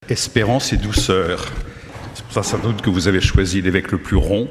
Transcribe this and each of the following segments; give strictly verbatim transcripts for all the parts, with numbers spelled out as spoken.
Espérance et douceur. C'est pour ça sans doute que vous avez choisi l'évêque le plus rond.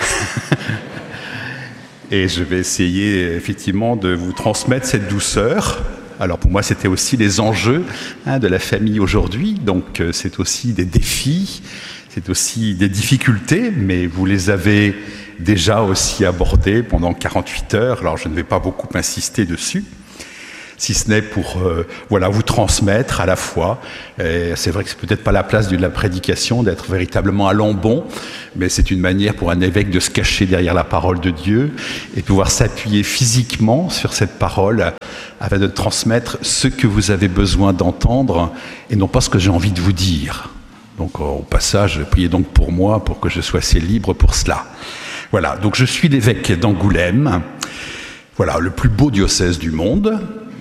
Et je vais essayer effectivement de vous transmettre cette douceur. Alors pour moi, c'était aussi les enjeux hein, de la famille aujourd'hui. Donc euh, c'est aussi des défis, c'est aussi des difficultés, mais vous les avez déjà aussi abordés pendant quarante-huit heures. Alors je ne vais pas beaucoup insister dessus, si ce n'est pour euh, voilà, vous transmettre à la fois. Et c'est vrai que c'est peut-être pas la place de la prédication d'être véritablement à l'embon, mais c'est une manière pour un évêque de se cacher derrière la parole de Dieu et de pouvoir s'appuyer physiquement sur cette parole afin de transmettre ce que vous avez besoin d'entendre et non pas ce que j'ai envie de vous dire. Donc au passage, priez donc pour moi pour que je sois assez libre pour cela. Voilà, donc je suis l'évêque d'Angoulême, voilà, le plus beau diocèse du monde.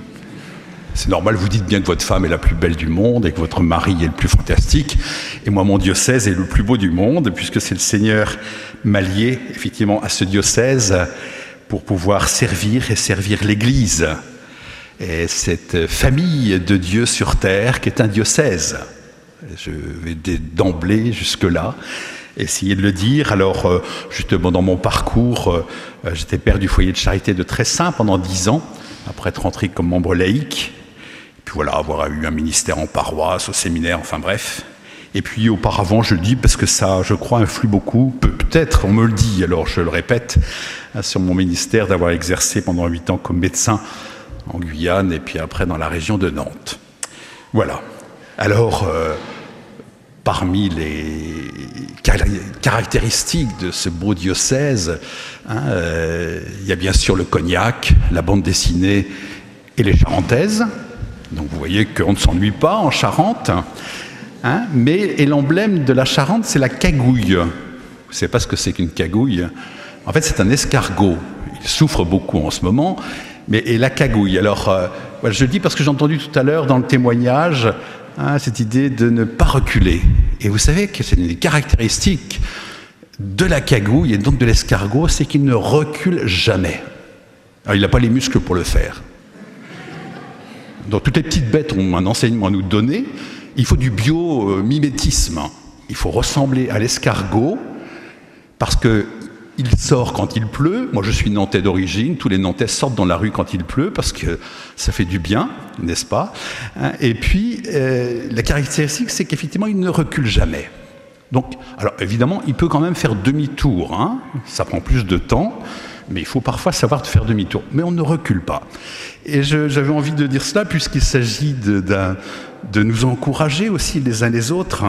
C'est normal, vous dites bien que votre femme est la plus belle du monde et que votre mari est le plus fantastique. Et moi, mon diocèse est le plus beau du monde, puisque c'est le Seigneur m'a lié, effectivement, à ce diocèse pour pouvoir servir et servir l'Église. Et cette famille de Dieu sur terre qui est un diocèse. Je vais d'emblée jusque-là essayer de le dire. Alors, justement, dans mon parcours, j'étais père du foyer de charité de Tressin pendant dix ans, après être rentré comme membre laïque. Puis voilà, avoir eu un ministère en paroisse, au séminaire, enfin bref. Et puis auparavant, je le dis parce que ça, je crois, influe beaucoup, peut-être, on me le dit, alors je le répète, sur mon ministère d'avoir exercé pendant huit ans comme médecin en Guyane et puis après dans la région de Nantes. Voilà. Alors, euh, parmi les caractéristiques de ce beau diocèse, hein, euh, il y a bien sûr le cognac, la bande dessinée et les charentaises. Donc vous voyez qu'on ne s'ennuie pas en Charente. Hein, mais et l'emblème de la Charente, c'est la cagouille. Vous ne savez pas ce que c'est qu'une cagouille? En fait, c'est un escargot. Il souffre beaucoup en ce moment. Mais et la cagouille. Alors, euh, voilà, je le dis parce que j'ai entendu tout à l'heure dans le témoignage hein, cette idée de ne pas reculer. Et vous savez que c'est une des caractéristiques de la cagouille et donc de l'escargot, c'est qu'il ne recule jamais. Alors, il n'a pas les muscles pour le faire. Donc toutes les petites bêtes ont un enseignement à nous donner. Il faut du biomimétisme. Il faut ressembler à l'escargot parce que il sort quand il pleut. Moi, je suis nantais d'origine. Tous les Nantais sortent dans la rue quand il pleut parce que ça fait du bien, n'est-ce pas? Et puis, euh, la caractéristique, c'est qu'effectivement, il ne recule jamais. Donc, alors évidemment, il peut quand même faire demi-tour. Hein, ça prend plus de temps, mais il faut parfois savoir de faire demi-tour. Mais on ne recule pas. Et je, j'avais envie de dire cela puisqu'il s'agit de, de, de nous encourager aussi les uns les autres,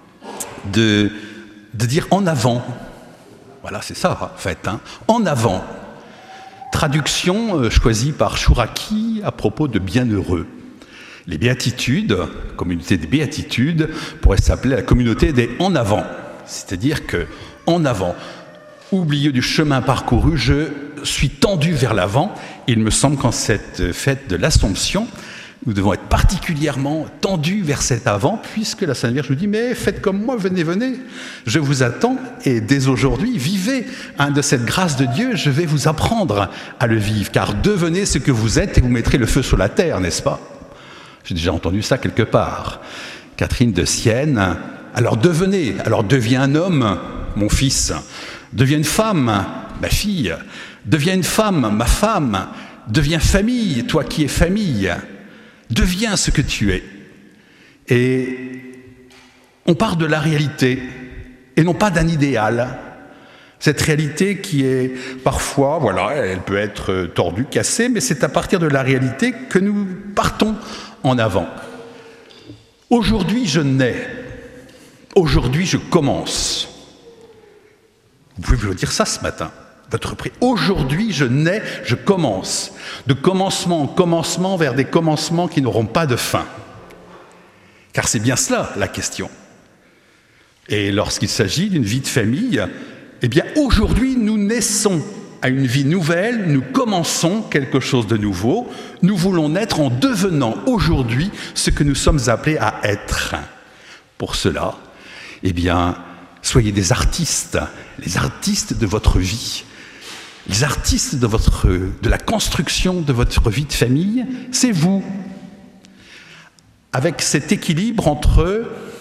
de, de dire en avant. Voilà, c'est ça, en fait. Hein. En avant. Traduction euh, choisie par Chouraki à propos de bienheureux. Les béatitudes, communauté des béatitudes, pourrait s'appeler la communauté des en avant. C'est-à-dire que en avant, au milieu du chemin parcouru, je suis tendu vers l'avant. Il me semble qu'en cette fête de l'Assomption, nous devons être particulièrement tendus vers cet avant, puisque la Sainte Vierge nous dit « Mais faites comme moi, venez, venez, je vous attends, et dès aujourd'hui, vivez hein, de cette grâce de Dieu, je vais vous apprendre à le vivre, car devenez ce que vous êtes et vous mettrez le feu sur la terre, n'est-ce pas ?» J'ai déjà entendu ça quelque part. Catherine de Sienne, alors devenez, alors deviens un homme, mon fils, deviens une femme, ma fille, deviens une femme, ma femme, deviens famille, toi qui es famille. Deviens ce que tu es. Et on part de la réalité, et non pas d'un idéal. Cette réalité qui est parfois, voilà, elle peut être tordue, cassée, mais c'est à partir de la réalité que nous partons en avant. Aujourd'hui, je nais. Aujourd'hui, je commence. Vous pouvez vous dire ça ce matin. Votre prix. Aujourd'hui, je nais, je commence. De commencement en commencement vers des commencements qui n'auront pas de fin. Car c'est bien cela, la question. Et lorsqu'il s'agit d'une vie de famille, eh bien, aujourd'hui, nous naissons à une vie nouvelle, nous commençons quelque chose de nouveau. Nous voulons naître en devenant aujourd'hui ce que nous sommes appelés à être. Pour cela, eh bien, soyez des artistes, les artistes de votre vie. Les artistes de, votre, de la construction de votre vie de famille, c'est vous. Avec cet équilibre entre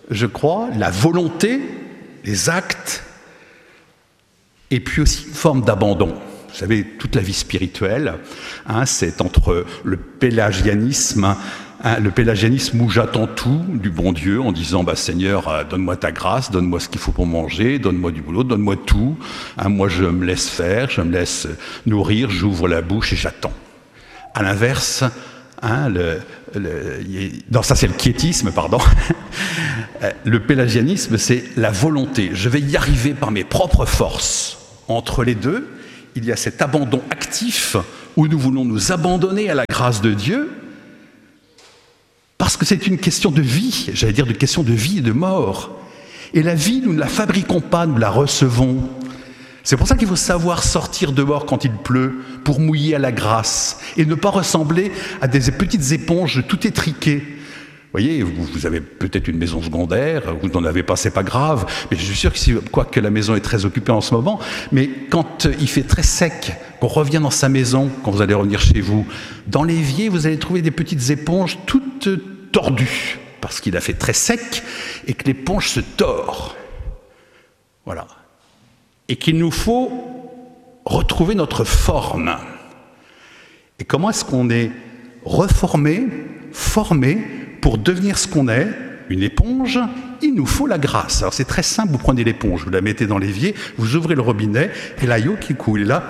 je crois, la volonté, les actes, et puis aussi une forme d'abandon. Vous savez, toute la vie spirituelle, hein, c'est entre le pélagianisme, hein, le pélagianisme où j'attends tout du bon Dieu en disant bah, « Seigneur, euh, donne-moi ta grâce, donne-moi ce qu'il faut pour manger, donne-moi du boulot, donne-moi tout. Hein, moi, je me laisse faire, je me laisse nourrir, j'ouvre la bouche et j'attends. » À l'inverse, hein, le, le, non, ça c'est le quiétisme, pardon. Le pélagianisme, c'est la volonté. Je vais y arriver par mes propres forces. Entre les deux, il y a cet abandon actif où nous voulons nous abandonner à la grâce de Dieu parce que c'est une question de vie, j'allais dire une question de vie et de mort. Et la vie, nous ne la fabriquons pas, nous la recevons. C'est pour ça qu'il faut savoir sortir dehors quand il pleut pour mouiller à la grâce et ne pas ressembler à des petites éponges tout étriquées. Vous voyez, vous avez peut-être une maison secondaire, vous n'en avez pas, c'est pas grave, mais je suis sûr que si, quoique la maison est très occupée en ce moment, mais quand il fait très sec, qu'on revient dans sa maison, quand vous allez revenir chez vous, dans l'évier, vous allez trouver des petites éponges toutes tordues, parce qu'il a fait très sec et que l'éponge se tord. Voilà. Et qu'il nous faut retrouver notre forme. Et comment est-ce qu'on est reformé, formé, pour devenir ce qu'on est, une éponge, il nous faut la grâce. Alors c'est très simple, vous prenez l'éponge, vous la mettez dans l'évier, vous ouvrez le robinet, et là, l'eau qui coule, et là,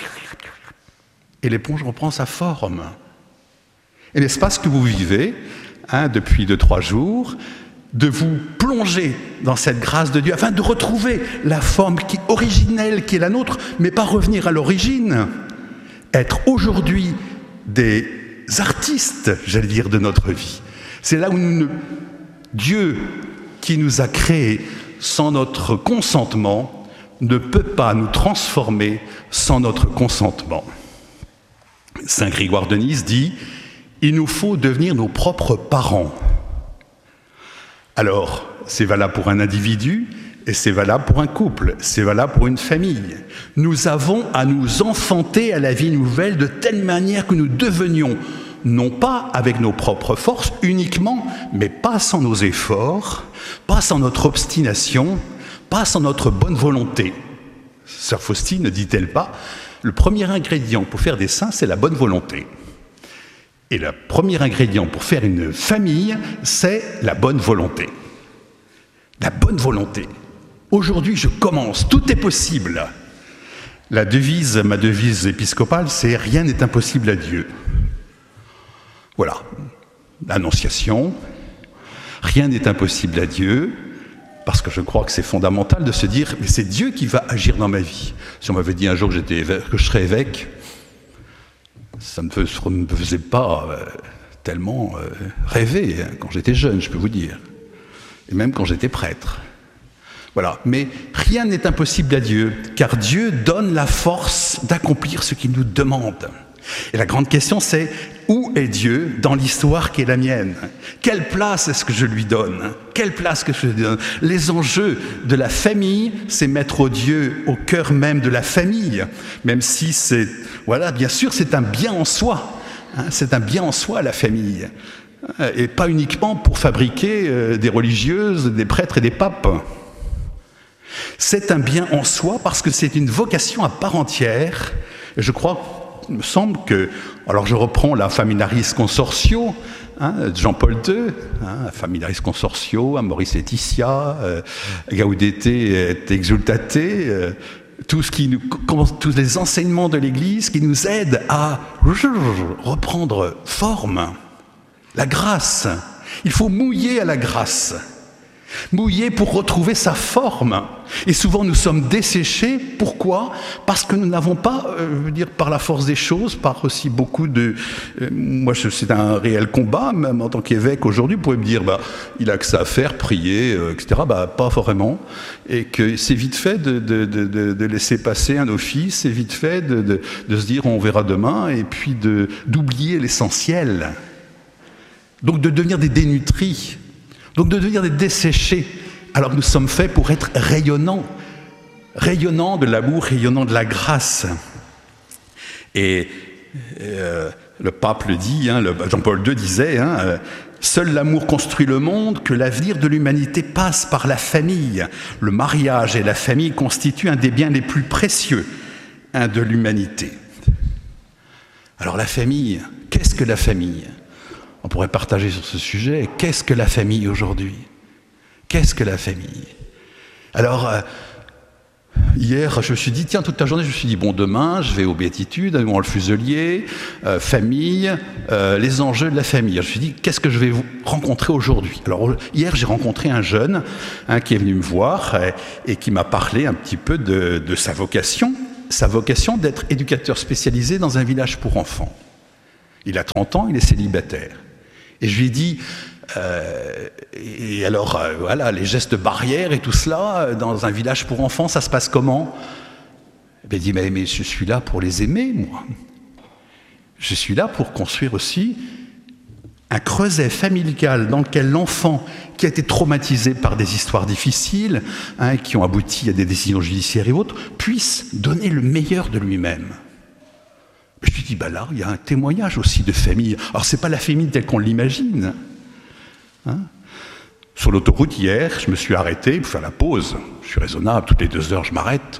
et l'éponge reprend sa forme. Et n'est-ce pas ce que vous vivez, hein, depuis deux, trois jours, de vous plonger dans cette grâce de Dieu, afin de retrouver la forme qui, originelle qui est la nôtre, mais pas revenir à l'origine, être aujourd'hui des artistes, j'allais dire, de notre vie. C'est là où nous, Dieu, qui nous a créés sans notre consentement, ne peut pas nous transformer sans notre consentement. Saint Grégoire de Nice dit « Il nous faut devenir nos propres parents ». Alors, c'est valable pour un individu et c'est valable pour un couple, c'est valable pour une famille. Nous avons à nous enfanter à la vie nouvelle de telle manière que nous devenions non pas avec nos propres forces uniquement, mais pas sans nos efforts, pas sans notre obstination, pas sans notre bonne volonté. Sœur Faustine ne dit-elle pas, le premier ingrédient pour faire des saints, c'est la bonne volonté. Et le premier ingrédient pour faire une famille, c'est la bonne volonté. La bonne volonté. Aujourd'hui, je commence, tout est possible. La devise, ma devise épiscopale, c'est « Rien n'est impossible à Dieu ». Voilà, l'annonciation, rien n'est impossible à Dieu, parce que je crois que c'est fondamental de se dire, mais c'est Dieu qui va agir dans ma vie. Si on m'avait dit un jour que, j'étais évêque, que je serais évêque, ça ne me faisait pas euh, tellement euh, rêver hein, quand j'étais jeune, je peux vous dire, et même quand j'étais prêtre. Voilà, mais rien n'est impossible à Dieu, car Dieu donne la force d'accomplir ce qu'il nous demande. Et la grande question, c'est où est Dieu dans l'histoire qui est la mienne? Quelle place est-ce que je lui donne? Quelle place que je lui donne? Les enjeux de la famille, c'est mettre Dieu au cœur même de la famille, même si c'est, voilà, bien sûr, c'est un bien en soi. Hein, c'est un bien en soi, la famille. Et pas uniquement pour fabriquer euh, des religieuses, des prêtres et des papes. C'est un bien en soi parce que c'est une vocation à part entière. Et je crois il me semble que, alors je reprends la Familiaris Consortio, hein, Jean-Paul deux, hein, Familiaris Consortio, Amoris Laetitia, euh, Gaudete et Exultate, euh, tout ce qui nous, tous les enseignements de l'Église qui nous aident à reprendre forme, la grâce. Il faut mouiller à la grâce. Mouiller pour retrouver sa forme. Et souvent nous sommes desséchés. Pourquoi? Parce que nous n'avons pas, euh, je veux dire, par la force des choses, par aussi beaucoup de... Euh, moi, c'est un réel combat, même en tant qu'évêque aujourd'hui, vous pouvez me dire, bah, il a que ça à faire, prier, euh, et cetera. Bah, pas vraiment. Et que c'est vite fait de, de, de, de laisser passer un office, c'est vite fait de, de, de se dire, on verra demain, et puis de, d'oublier l'essentiel. Donc de devenir des dénutris. Donc de devenir des desséchés, alors que nous sommes faits pour être rayonnants, rayonnants de l'amour, rayonnants de la grâce. Et euh, le pape le dit, hein, le, Jean-Paul deux disait, hein, Seul l'amour construit le monde, que l'avenir de l'humanité passe par la famille. Le mariage et la famille constituent un des biens les plus précieux hein, de l'humanité. Alors la famille, qu'est-ce que la famille? On pourrait partager sur ce sujet. Qu'est-ce que la famille aujourd'hui? Qu'est-ce que la famille? Alors, euh, hier, je me suis dit, tiens, toute la journée, je me suis dit, bon, demain, je vais aux Béatitudes, dans le Fuselier, euh, famille, euh, les enjeux de la famille. Je me suis dit, qu'est-ce que je vais vous rencontrer aujourd'hui? Alors, hier, j'ai rencontré un jeune hein, qui est venu me voir et, et qui m'a parlé un petit peu de, de sa vocation, sa vocation d'être éducateur spécialisé dans un village pour enfants. Il a trente ans, il est célibataire. Et je lui ai dit, euh, et alors, euh, voilà, les gestes barrières et tout cela, dans un village pour enfants, ça se passe comment? Il dit, mais, mais je suis là pour les aimer, moi. Je suis là pour construire aussi un creuset familial dans lequel l'enfant, qui a été traumatisé par des histoires difficiles, hein, qui ont abouti à des décisions judiciaires et autres, puisse donner le meilleur de lui-même. Je lui dis, bah là, il y a un témoignage aussi de famille. Alors, ce n'est pas la famille telle qu'on l'imagine. Hein? Sur l'autoroute, hier, je me suis arrêté pour faire la pause. Je suis raisonnable, toutes les deux heures, je m'arrête.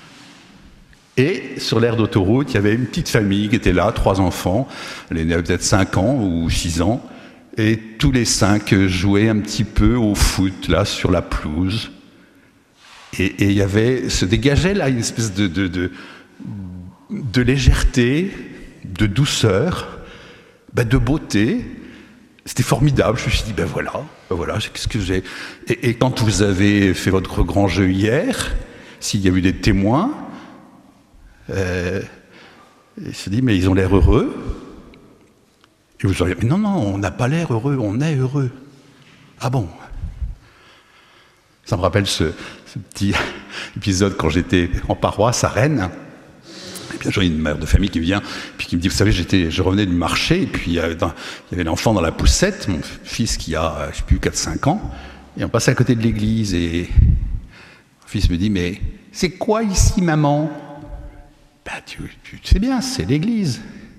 Et sur l'aire d'autoroute, il y avait une petite famille qui était là, trois enfants. Elle avait peut-être cinq ans ou six ans. Et tous les cinq jouaient un petit peu au foot, là, sur la pelouse. Et, et il y avait, se dégageait là une espèce de... de, de de légèreté, de douceur, ben de beauté. C'était formidable. Je me suis dit, ben voilà, ben voilà, qu'est-ce que j'ai... Et, et quand vous avez fait votre grand jeu hier, s'il y a eu des témoins, euh, il se dit, mais ils ont l'air heureux. Et vous auriez dit, mais non, non, on n'a pas l'air heureux, on est heureux. Ah bon? Ça me rappelle ce, ce petit épisode quand j'étais en paroisse à Rennes. Et puis j'ai une mère de famille qui vient, puis qui me dit, vous savez, j'étais, je revenais du marché, et puis euh, dans, il y avait l'enfant dans la poussette, mon fils qui a, je sais plus, quatre cinq ans, et on passait à côté de l'église, et mon fils me dit, mais c'est quoi ici, maman? Ben, tu, tu sais bien, c'est l'église.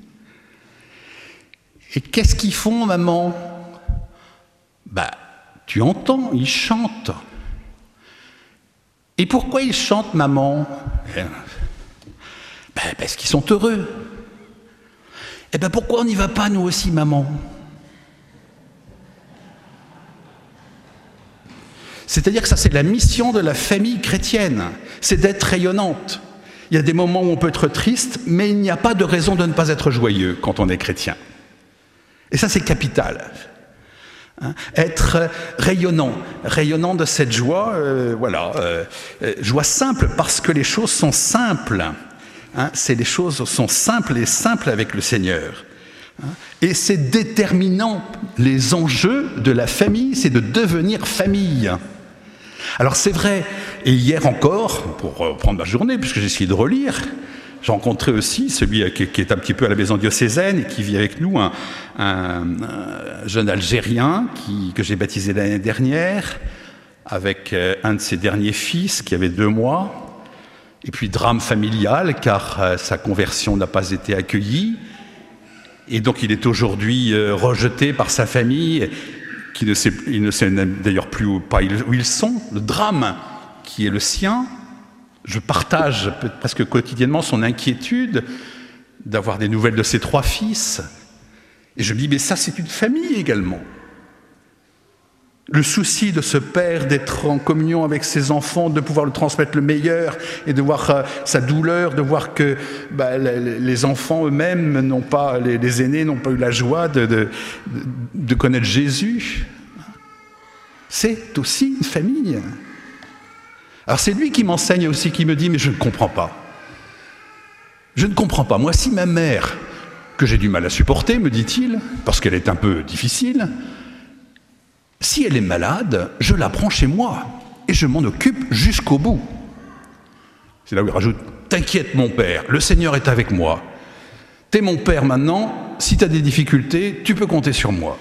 Et qu'est-ce qu'ils font, maman? Ben, tu entends, ils chantent. Et pourquoi ils chantent, maman? Ben, parce qu'ils sont heureux. Eh bien, pourquoi on n'y va pas, nous aussi, maman? C'est-à-dire que ça, c'est la mission de la famille chrétienne, c'est d'être rayonnante. Il y a des moments où on peut être triste, mais il n'y a pas de raison de ne pas être joyeux quand on est chrétien. Et ça, c'est capital. Hein, être rayonnant, rayonnant de cette joie, euh, voilà, euh, joie simple, parce que les choses sont simples. Hein, c'est les choses sont simples et simples avec le Seigneur. Hein, et c'est déterminant. Les enjeux de la famille, c'est de devenir famille. Alors c'est vrai, et hier encore, pour reprendre ma journée, puisque j'ai essayé de relire, j'ai rencontré aussi celui qui est un petit peu à la maison diocésaine et qui vit avec nous, un, un, un jeune Algérien qui, que j'ai baptisé l'année dernière, avec un de ses derniers fils qui avait deux mois. Et puis drame familial, car euh, sa conversion n'a pas été accueillie. Et donc il est aujourd'hui euh, rejeté par sa famille, qui ne sait, il ne sait d'ailleurs plus où, pas où ils sont. Le drame qui est le sien, je partage presque quotidiennement son inquiétude d'avoir des nouvelles de ses trois fils. Et je me dis, mais ça c'est une famille également. Le souci de ce père d'être en communion avec ses enfants, de pouvoir lui transmettre le meilleur et de voir euh, sa douleur, de voir que bah, les, les enfants eux-mêmes n'ont pas, les, les aînés n'ont pas eu la joie de, de, de connaître Jésus. C'est aussi une famille. Alors c'est lui qui m'enseigne aussi, qui me dit, mais je ne comprends pas. Je ne comprends pas. Moi, si ma mère, que j'ai du mal à supporter, me dit-il, parce qu'elle est un peu difficile, si elle est malade, je la prends chez moi et je m'en occupe jusqu'au bout. C'est là où il rajoute, t'inquiète mon père, le Seigneur est avec moi. T'es mon père maintenant, si t'as des difficultés, tu peux compter sur moi.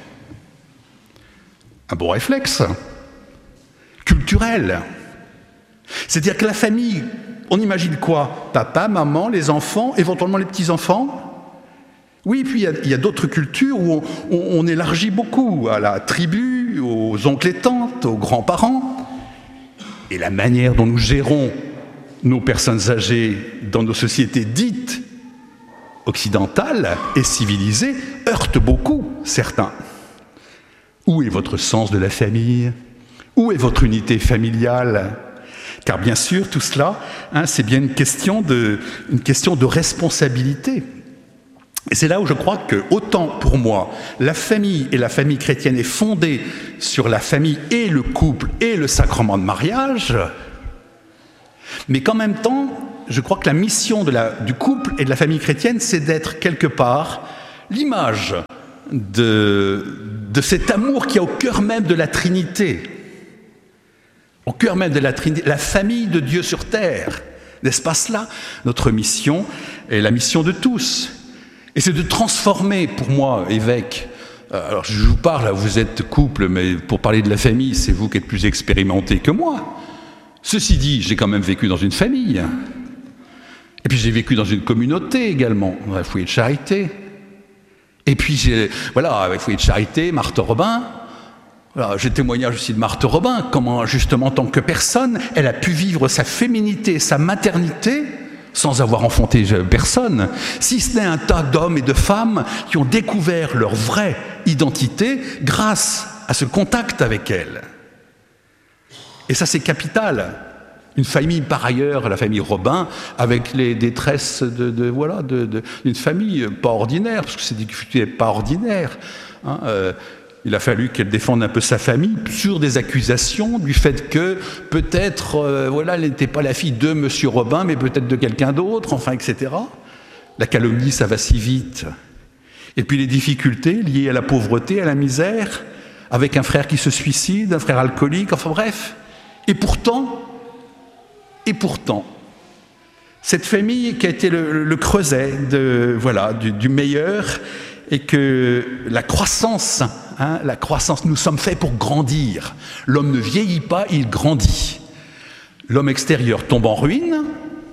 Un bon réflexe, culturel. C'est-à-dire que la famille, on imagine quoi? Papa, maman, les enfants, éventuellement les petits-enfants. Oui, puis il y a, il y a d'autres cultures où on, on, on élargit beaucoup, à la tribu, aux oncles et tantes, aux grands-parents. Et la manière dont nous gérons nos personnes âgées dans nos sociétés dites occidentales et civilisées heurte beaucoup certains. Où est votre sens de la famille? Où est votre unité familiale? Car bien sûr, tout cela, hein, c'est bien une question de, une question de responsabilité. Et c'est là où je crois que, autant pour moi, la famille et la famille chrétienne est fondée sur la famille et le couple et le sacrement de mariage, mais qu'en même temps, je crois que la mission de la, du couple et de la famille chrétienne, c'est d'être quelque part l'image de, de cet amour qui est au cœur même de la Trinité. Au cœur même de la Trinité, la famille de Dieu sur terre. N'est-ce pas cela? Notre mission est la mission de tous. Et c'est de transformer, pour moi, évêque, alors je vous parle, vous êtes couple, mais pour parler de la famille, c'est vous qui êtes plus expérimenté que moi. Ceci dit, j'ai quand même vécu dans une famille. Et puis j'ai vécu dans une communauté également, dans la foyer de charité. Et puis, j'ai, voilà, avec foyer de charité, Marthe Robin, voilà, j'ai témoignage aussi de Marthe Robin, comment justement, en tant que personne, elle a pu vivre sa féminité, sa maternité, sans avoir enfanté personne, si ce n'est un tas d'hommes et de femmes qui ont découvert leur vraie identité grâce à ce contact avec elle. Et ça, c'est capital. Une famille, par ailleurs, la famille Robin, avec les détresses de, de, voilà, de, de, d'une famille pas ordinaire, parce que c'est des difficultés pas ordinaires. Hein, euh, il a fallu qu'elle défende un peu sa famille sur des accusations du fait que peut-être, euh, voilà, elle n'était pas la fille de Monsieur Robin, mais peut-être de quelqu'un d'autre, enfin, et cetera. La calomnie, ça va si vite. Et puis les difficultés liées à la pauvreté, à la misère, avec un frère qui se suicide, un frère alcoolique, enfin bref. Et pourtant, et pourtant, cette famille qui a été le, le creuset de, voilà, du, du meilleur, et que la croissance, hein, la croissance, nous sommes faits pour grandir. L'homme ne vieillit pas, il grandit. L'homme extérieur tombe en ruine,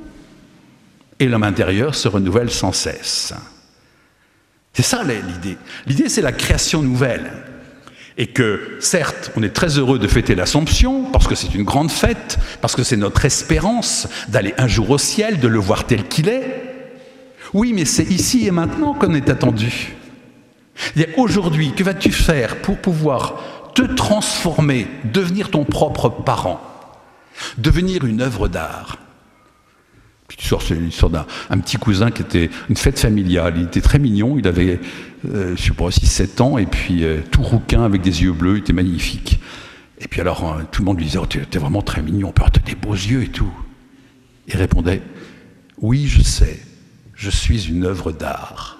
et l'homme intérieur se renouvelle sans cesse. C'est ça l'idée. L'idée, c'est la création nouvelle. Et que, certes, on est très heureux de fêter l'Assomption, parce que c'est une grande fête, parce que c'est notre espérance d'aller un jour au ciel, de le voir tel qu'il est. Oui, mais c'est ici et maintenant qu'on est attendu. Et aujourd'hui, que vas-tu faire pour pouvoir te transformer, devenir ton propre parent, devenir une œuvre d'art? Puis tu sors, c'est l'histoire d'un un petit cousin qui était une fête familiale. Il était très mignon, il avait, euh, je sais pas, six sept ans, et puis euh, tout rouquin avec des yeux bleus, il était magnifique. Et puis alors, euh, tout le monde lui disait, oh, t'es, t'es vraiment très mignon, tu as des beaux yeux et tout. Il répondait, oui, je sais, je suis une œuvre d'art.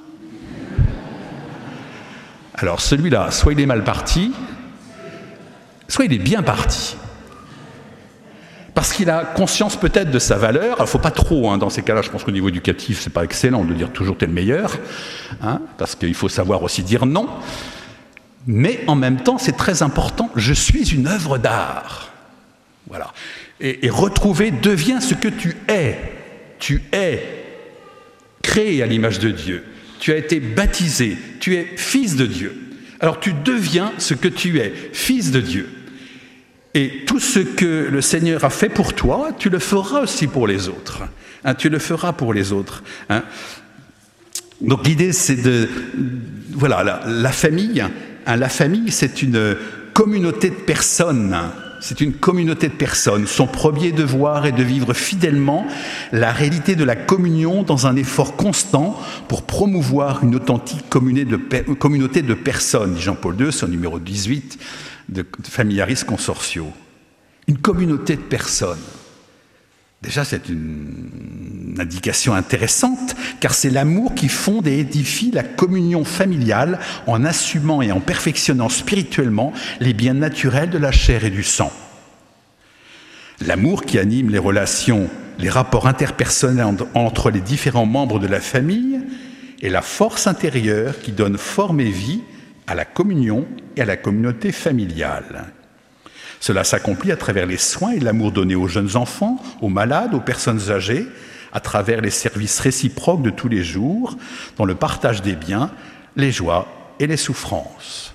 Alors celui-là, soit il est mal parti, soit il est bien parti. Parce qu'il a conscience peut-être de sa valeur. Il ne faut pas trop, hein, dans ces cas-là, je pense qu'au niveau éducatif, c'est pas excellent de dire toujours t'es le meilleur, hein, parce qu'il faut savoir aussi dire non. Mais en même temps, c'est très important, je suis une œuvre d'art. Voilà. Et, et retrouver, deviens ce que tu es. Tu es créé à l'image de Dieu. Tu as été baptisé, tu es fils de Dieu. Alors tu deviens ce que tu es, fils de Dieu. Et tout ce que le Seigneur a fait pour toi, tu le feras aussi pour les autres. Hein, tu le feras pour les autres. Hein. Donc l'idée, c'est de... Voilà, la, la famille, hein, la famille, c'est une communauté de personnes. C'est une communauté de personnes. Son premier devoir est de vivre fidèlement la réalité de la communion dans un effort constant pour promouvoir une authentique communauté de personnes. Dit Jean-Paul deux, c'est au numéro dix-huit de Familiaris Consortio. Une communauté de personnes. Déjà, c'est une indication intéressante, car c'est l'amour qui fonde et édifie la communion familiale en assumant et en perfectionnant spirituellement les biens naturels de la chair et du sang. L'amour qui anime les relations, les rapports interpersonnels entre les différents membres de la famille est la force intérieure qui donne forme et vie à la communion et à la communauté familiale. Cela s'accomplit à travers les soins et l'amour donné aux jeunes enfants, aux malades, aux personnes âgées, à travers les services réciproques de tous les jours, dans le partage des biens, les joies et les souffrances.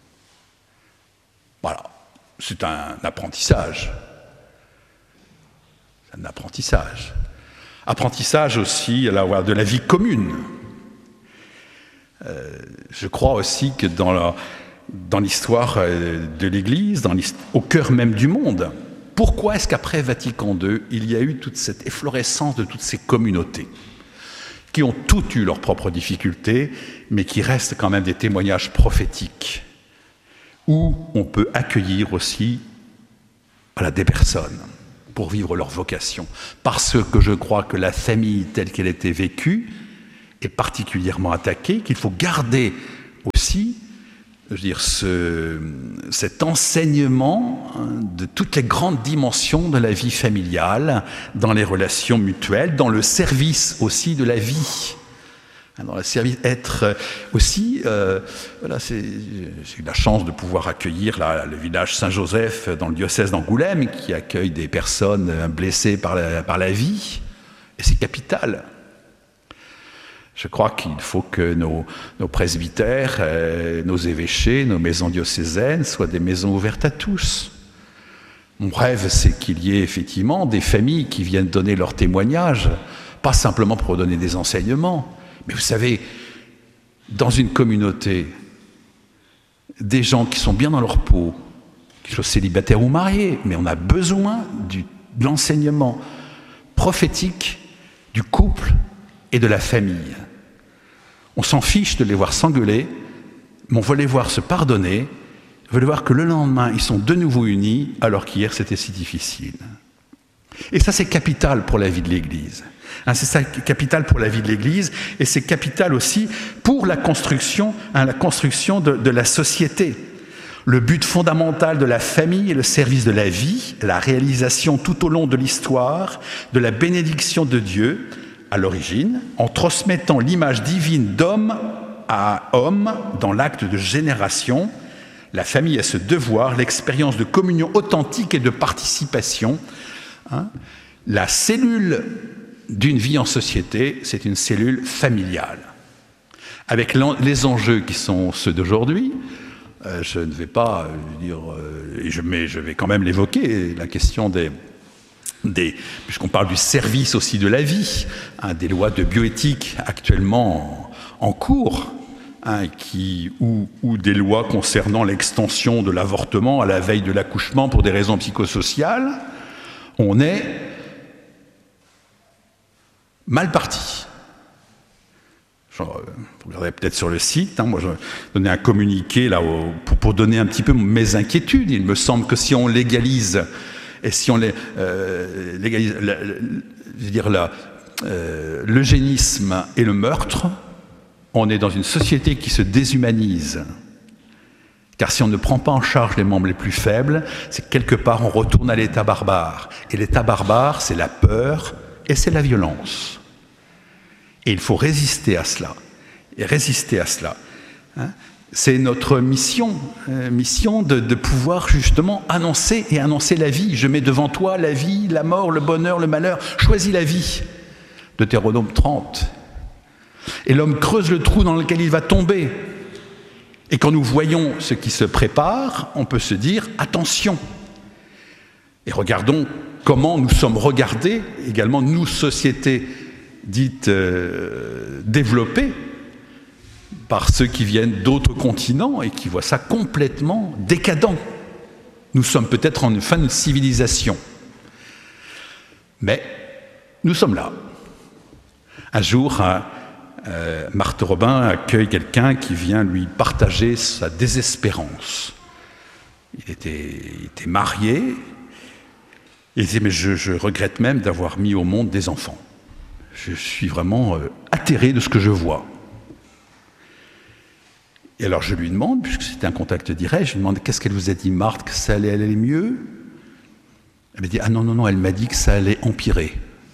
Voilà, c'est un apprentissage. C'est un apprentissage. Apprentissage aussi alors, de la vie commune. Euh, je crois aussi que dans, la, dans l'histoire de l'Église, dans l'histoire, au cœur même du monde, pourquoi est-ce qu'après Vatican deux, il y a eu toute cette efflorescence de toutes ces communautés qui ont toutes eu leurs propres difficultés, mais qui restent quand même des témoignages prophétiques, où on peut accueillir aussi voilà, des personnes pour vivre leur vocation. Parce que je crois que la famille telle qu'elle était vécue est particulièrement attaquée, qu'il faut garder aussi je veux dire, ce, cet enseignement de toutes les grandes dimensions de la vie familiale, dans les relations mutuelles, dans le service aussi de la vie. Dans le service, être aussi, euh, voilà, c'est, j'ai eu la chance de pouvoir accueillir là, le village Saint-Joseph dans le diocèse d'Angoulême, qui accueille des personnes blessées par la, par la vie, et c'est capital. Je crois qu'il faut que nos, nos presbytères, euh, nos évêchés, nos maisons diocésaines soient des maisons ouvertes à tous. Mon rêve, c'est qu'il y ait effectivement des familles qui viennent donner leur témoignage, pas simplement pour donner des enseignements, mais vous savez, dans une communauté, des gens qui sont bien dans leur peau, qu'ils soient célibataires ou mariés, mais on a besoin du, de l'enseignement prophétique du couple et de la famille. On s'en fiche de les voir s'engueuler, mais on veut les voir se pardonner, on veut les voir que le lendemain, ils sont de nouveau unis, alors qu'hier, c'était si difficile. Et ça, c'est capital pour la vie de l'Église. Hein, c'est ça, capital pour la vie de l'Église, et c'est capital aussi pour la construction, hein, la construction de, de la société. Le but fondamental de la famille est le service de la vie, la réalisation tout au long de l'histoire de la bénédiction de Dieu, à l'origine, en transmettant l'image divine d'homme à homme dans l'acte de génération. La famille a ce devoir, l'expérience de communion authentique et de participation. Hein. La cellule d'une vie en société, c'est une cellule familiale. Avec les enjeux qui sont ceux d'aujourd'hui, euh, je ne vais pas euh, dire, euh, je, mais je vais quand même l'évoquer, la question des Des, puisqu'on parle du service aussi de la vie, hein, des lois de bioéthique actuellement en, en cours, hein, qui, ou, ou des lois concernant l'extension de l'avortement à la veille de l'accouchement pour des raisons psychosociales, on est mal parti. Genre, vous regarderez peut-être sur le site, hein, moi je donnais un communiqué là, au, pour, pour donner un petit peu mes inquiétudes. Il me semble que si on légalise Et si on les, euh, légalise, la, la, je veux dire, la, euh, l'eugénisme et le meurtre, on est dans une société qui se déshumanise. Car si on ne prend pas en charge les membres les plus faibles, c'est que quelque part on retourne à l'état barbare. Et l'état barbare, c'est la peur et c'est la violence. Et il faut résister à cela. Et résister à cela. Hein. C'est notre mission, euh, mission de, de pouvoir justement annoncer et annoncer la vie. Je mets devant toi la vie, la mort, le bonheur, le malheur. Choisis la vie. Deutéronome trente. Et l'homme creuse le trou dans lequel il va tomber. Et quand nous voyons ce qui se prépare, on peut se dire attention. Et regardons comment nous sommes regardés, également nous, sociétés dites euh, développées, par ceux qui viennent d'autres continents et qui voient ça complètement décadent. Nous sommes peut-être en fin de civilisation. Mais nous sommes là. Un jour, euh, Marthe Robin accueille quelqu'un qui vient lui partager sa désespérance. Il était, il était marié, et il disait, mais je, je regrette même d'avoir mis au monde des enfants. Je suis vraiment euh, atterré de ce que je vois. Et alors je lui demande, puisque c'était un contact direct, je lui demande qu'est-ce qu'elle vous a dit, Marthe, que ça allait aller mieux? Elle m'a dit, ah non, non, non, elle m'a dit que ça allait empirer.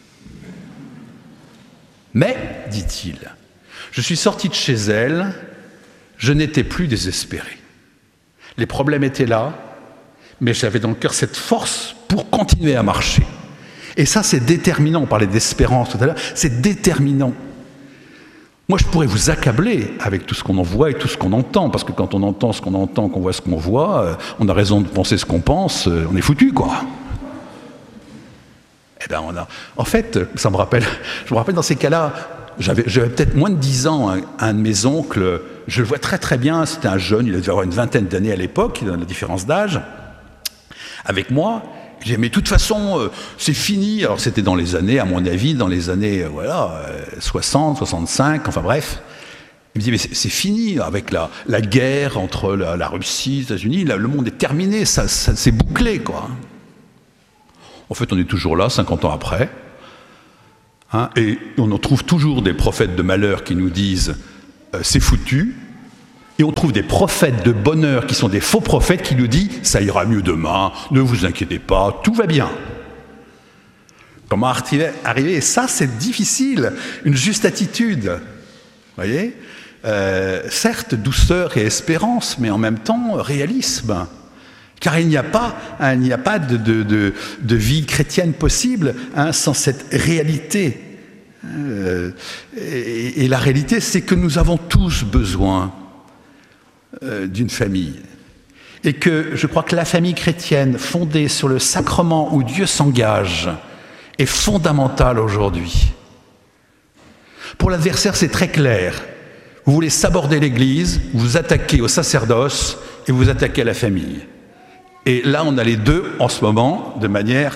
Mais, dit-il, je suis sorti de chez elle, je n'étais plus désespéré. Les problèmes étaient là, mais j'avais dans le cœur cette force pour continuer à marcher. Et ça, c'est déterminant. On parlait d'espérance tout à l'heure. C'est déterminant. Moi, je pourrais vous accabler avec tout ce qu'on en voit et tout ce qu'on entend, parce que quand on entend ce qu'on entend, qu'on voit ce qu'on voit, euh, on a raison de penser ce qu'on pense, euh, on est foutu, quoi. Eh ben, on a... En fait, ça me rappelle, je me rappelle dans ces cas-là, j'avais, j'avais peut-être moins de dix ans, un, un de mes oncles, je le vois très très bien, c'était un jeune, il devait avoir une vingtaine d'années à l'époque, il a la différence d'âge, avec moi. Je disais, mais de toute façon, euh, c'est fini. Alors c'était dans les années, à mon avis, dans les années euh, voilà, euh, soixante, soixante-cinq, enfin bref. Il me dit, mais c'est, c'est fini avec la, la guerre entre la, la Russie, les États-Unis, là, le monde est terminé, ça, ça c'est bouclé, quoi. En fait, on est toujours là, cinquante ans après. Hein, et on en trouve toujours des prophètes de malheur qui nous disent, euh, c'est foutu. Et on trouve des prophètes de bonheur qui sont des faux prophètes qui nous disent « ça ira mieux demain, ne vous inquiétez pas, tout va bien ». Comment arriver ? Et ça, c'est difficile, une juste attitude. Vous voyez ? euh, Certes, douceur et espérance, mais en même temps, réalisme. Car il n'y a pas, hein, il n'y a pas de, de, de, de vie chrétienne possible hein, sans cette réalité. Euh, et, et la réalité, c'est que nous avons tous besoin d'une famille. Et que je crois que la famille chrétienne fondée sur le sacrement où Dieu s'engage est fondamentale aujourd'hui. Pour l'adversaire, c'est très clair. Vous voulez saborder l'Église, vous vous attaquez au sacerdoce et vous vous attaquez à la famille. Et là, on a les deux en ce moment de manière...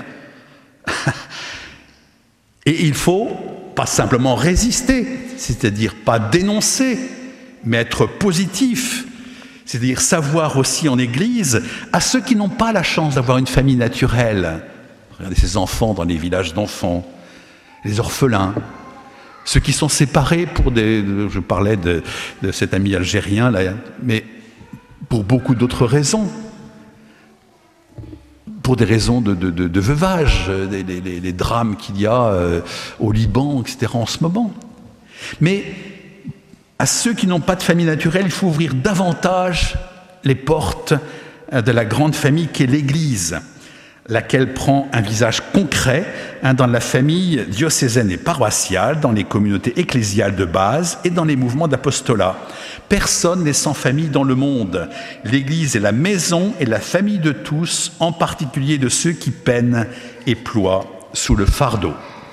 et il faut pas simplement résister, c'est-à-dire pas dénoncer, mais être positif. C'est-à-dire savoir aussi en Église, à ceux qui n'ont pas la chance d'avoir une famille naturelle, regardez ces enfants dans les villages d'enfants, les orphelins, ceux qui sont séparés pour des... Je parlais de, de cet ami algérien, là, mais pour beaucoup d'autres raisons. Pour des raisons de, de, de, de veuvage, les, les, les drames qu'il y a euh, au Liban, et cetera en ce moment. Mais... à ceux qui n'ont pas de famille naturelle, il faut ouvrir davantage les portes de la grande famille qu'est l'Église, laquelle prend un visage concret hein, dans la famille diocésaine et paroissiale, dans les communautés ecclésiales de base et dans les mouvements d'apostolat. Personne n'est sans famille dans le monde. L'Église est la maison et la famille de tous, en particulier de ceux qui peinent et ploient sous le fardeau.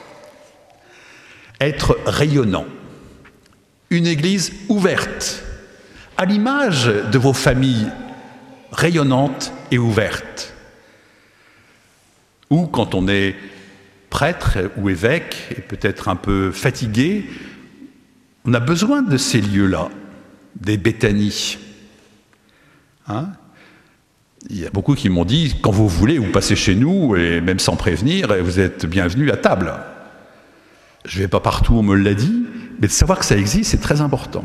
Être rayonnant. Une Église ouverte, à l'image de vos familles rayonnantes et ouvertes. Ou quand on est prêtre ou évêque, et peut-être un peu fatigué, on a besoin de ces lieux-là, des Béthanies. Hein ? Il y a beaucoup qui m'ont dit, quand vous voulez, vous passez chez nous, et même sans prévenir, vous êtes bienvenus à table. Je ne vais pas partout, on me l'a dit, mais de savoir que ça existe, c'est très important.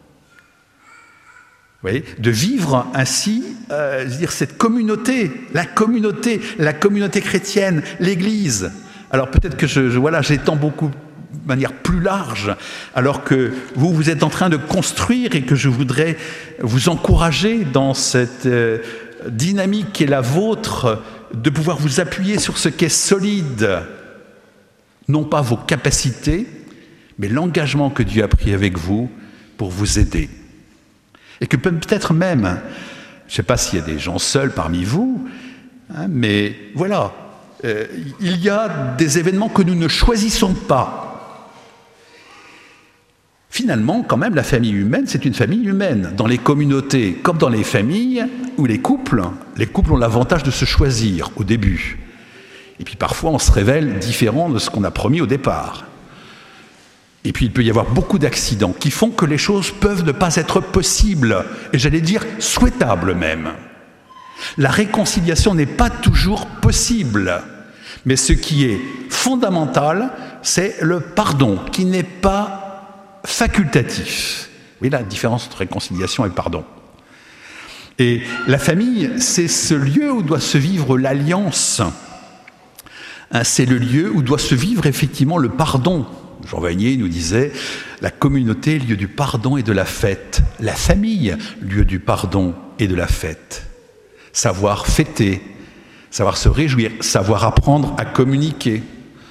Vous voyez, de vivre ainsi, euh, dire cette communauté, la communauté, la communauté chrétienne, l'Église. Alors peut-être que je, je voilà, j'étends beaucoup de manière plus large, alors que vous, vous êtes en train de construire et que je voudrais vous encourager dans cette euh, dynamique qui est la vôtre, de pouvoir vous appuyer sur ce qui est solide. Non pas vos capacités, mais l'engagement que Dieu a pris avec vous pour vous aider. Et que peut-être même, je ne sais pas s'il y a des gens seuls parmi vous, hein, mais voilà, euh, il y a des événements que nous ne choisissons pas. Finalement, quand même, la famille humaine, c'est une famille humaine. Dans les communautés, comme dans les familles, ou les couples, les couples ont l'avantage de se choisir au début. Et puis parfois, on se révèle différent de ce qu'on a promis au départ. Et puis, il peut y avoir beaucoup d'accidents qui font que les choses peuvent ne pas être possibles, et j'allais dire souhaitables même. La réconciliation n'est pas toujours possible, mais ce qui est fondamental, c'est le pardon, qui n'est pas facultatif. Oui, la différence entre réconciliation et pardon. Et la famille, c'est ce lieu où doit se vivre l'alliance. C'est le lieu où doit se vivre effectivement le pardon. Jean Vanier nous disait « La communauté, lieu du pardon et de la fête. La famille, lieu du pardon et de la fête. » Savoir fêter, savoir se réjouir, savoir apprendre à communiquer.